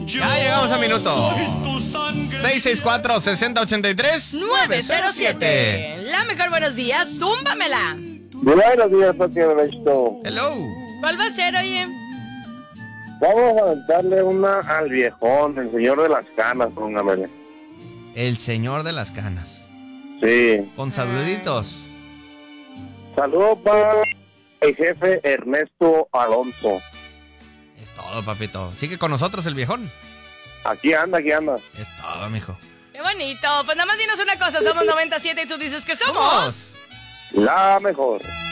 Ya llegamos a minuto. 664-6083-907. La mejor buenos días, túmbamela. Buenos días, Pati Ernesto. Hello. ¿Cuál va a ser, oye? Vamos a darle una al viejón, el señor de las canas, póngamele. El señor de las canas. Sí. Con saluditos. Saludos para el jefe Ernesto Alonso. Es todo, papito. Sigue con nosotros el viejón. Aquí anda. Es todo, mijo. Qué bonito. Pues nada más dinos una cosa, somos 97 y tú dices que somos La mejor.